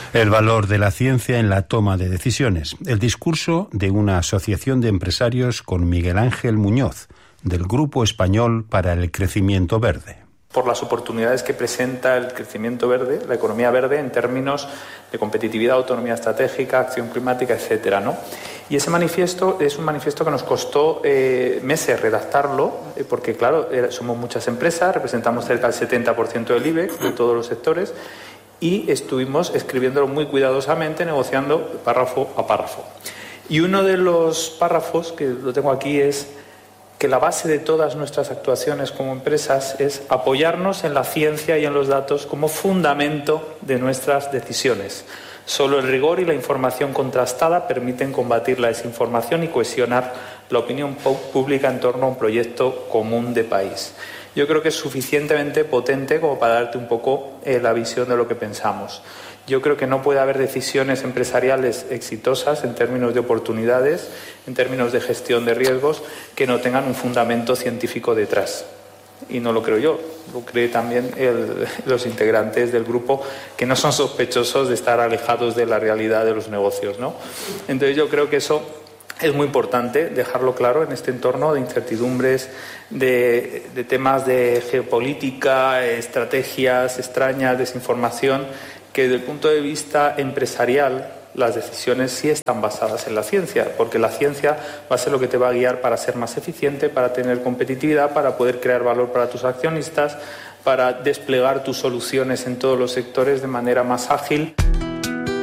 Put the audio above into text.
El valor de la ciencia en la toma de decisiones. El discurso de una asociación de empresarios con Miguel Ángel Muñoz, del Grupo Español para el Crecimiento Verde. Por las oportunidades que presenta el crecimiento verde, la economía verde, en términos de competitividad, autonomía estratégica, acción climática, etcétera, ¿no? Y ese manifiesto es un manifiesto que nos costó meses redactarlo, porque, claro, somos muchas empresas, representamos cerca del 70% del IBEX, de todos los sectores, y estuvimos escribiéndolo muy cuidadosamente, negociando párrafo a párrafo. Y uno de los párrafos, que lo tengo aquí, es que la base de todas nuestras actuaciones como empresas es apoyarnos en la ciencia y en los datos como fundamento de nuestras decisiones. Solo el rigor y la información contrastada permiten combatir la desinformación y cohesionar la opinión pública en torno a un proyecto común de país. Yo creo que es suficientemente potente como para darte un poco la visión de lo que pensamos. Yo creo que no puede haber decisiones empresariales exitosas en términos de oportunidades, en términos de gestión de riesgos, que no tengan un fundamento científico detrás. Y no lo creo yo, lo creen también los integrantes del grupo, que no son sospechosos de estar alejados de la realidad de los negocios, ¿no? Entonces yo creo que eso es muy importante dejarlo claro en este entorno de incertidumbres, de temas de geopolítica, estrategias extrañas, desinformación, que desde el punto de vista empresarial las decisiones sí están basadas en la ciencia, porque la ciencia va a ser lo que te va a guiar para ser más eficiente, para tener competitividad, para poder crear valor para tus accionistas, para desplegar tus soluciones en todos los sectores de manera más ágil.